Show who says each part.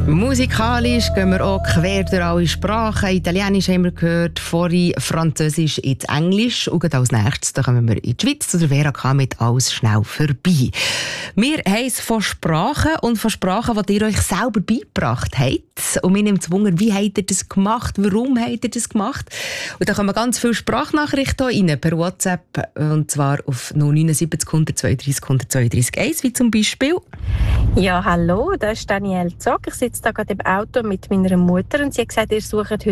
Speaker 1: Musikalisch gehen wir auch quer durch alle Sprachen. Italienisch haben wir gehört, vorhin Französisch ins Englisch. Und als nächstes da kommen wir in die Schweiz zu der Vera K. mit «Alles schnell vorbei». Wir haben es von Sprachen und von Sprachen, die ihr euch selber beigebracht habt. Und mir nimmt es Wunder, wie habt ihr das gemacht? Warum habt ihr das gemacht? Und da kommen ganz viele Sprachnachrichten rein per WhatsApp. Und zwar auf 079 132 132 1, wie zum Beispiel.
Speaker 2: Ja, hallo, da ist Danielle Zock. Ich sitze da gerade im Auto mit meiner Mutter und sie hat gesagt, ihr sucht heute